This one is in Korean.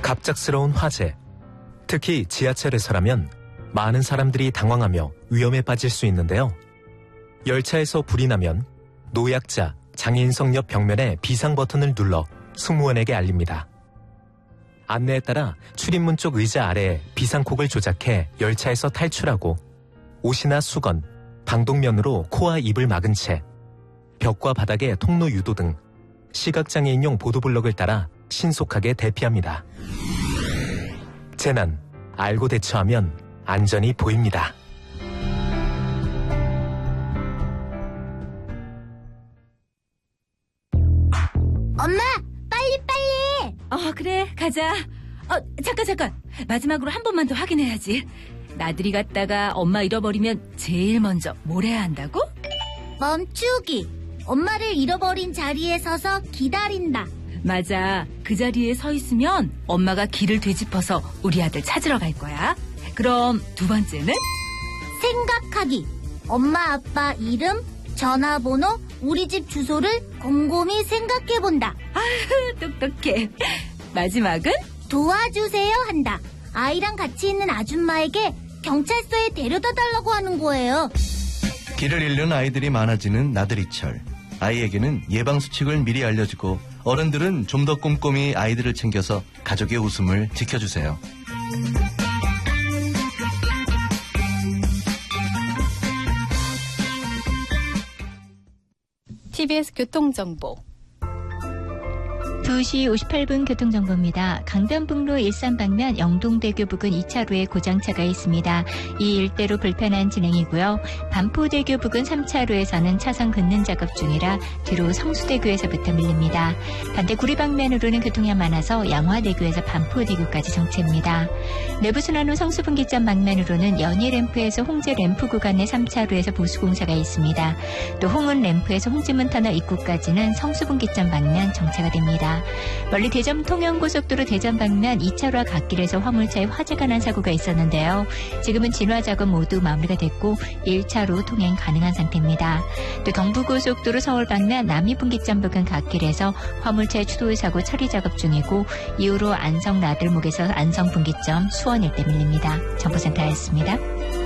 갑작스러운 화재, 특히 지하철에서라면 많은 사람들이 당황하며 위험에 빠질 수 있는데요. 열차에서 불이 나면 노약자, 장애인석 옆 벽면에 비상 버튼을 눌러 승무원에게 알립니다. 안내에 따라 출입문 쪽 의자 아래에 비상콕을 조작해 열차에서 탈출하고 옷이나 수건, 방독면으로 코와 입을 막은 채 벽과 바닥에 통로 유도 등 시각장애인용 보도블럭을 따라 신속하게 대피합니다. 재난, 알고 대처하면 안전이 보입니다. 엄마, 빨리! 그래, 가자. 잠깐. 마지막으로 한 번만 더 확인해야지. 나들이 갔다가 엄마 잃어버리면 제일 먼저 뭘 해야 한다고? 멈추기. 엄마를 잃어버린 자리에 서서 기다린다. 맞아. 그 자리에 서 있으면 엄마가 길을 되짚어서 우리 아들 찾으러 갈 거야. 그럼 두 번째는? 생각하기. 엄마, 아빠 이름, 전화번호, 우리 집 주소를 곰곰이 생각해본다. 똑똑해. 마지막은? 도와주세요 한다. 아이랑 같이 있는 아줌마에게 경찰서에 데려다 달라고 하는 거예요. 길을 잃는 아이들이 많아지는 나들이철. 아이에게는 예방수칙을 미리 알려주고 어른들은 좀 더 꼼꼼히 아이들을 챙겨서 가족의 웃음을 지켜주세요. TBS 교통정보 2시 58분 교통정보입니다. 강변북로 일산 방면 영동대교 부근 2차로에 고장차가 있습니다. 이 일대로 불편한 진행이고요. 반포대교 부근 3차로에서는 차선 긋는 작업 중이라 뒤로 성수대교에서부터 밀립니다. 반대 구리 방면으로는 교통량 많아서 양화대교에서 반포대교까지 정체입니다. 내부순환로 성수분기점 방면으로는 연희램프에서 홍제램프 구간의 3차로에서 보수공사가 있습니다. 또 홍은램프에서 홍지문터널 입구까지는 성수분기점 방면 정체가 됩니다. 멀리 대전 통영고속도로 대전 방면 2차로와 갓길에서 화물차에 화재가 난 사고가 있었는데요. 지금은 진화 작업 모두 마무리가 됐고 1차로 통행 가능한 상태입니다. 또 경부고속도로 서울 방면 남이분기점 부근 갓길에서 화물차의 추돌 사고 처리 작업 중이고 이후로 안성 나들목에서 안성분기점 수원 일대 밀립니다. 정보센터였습니다.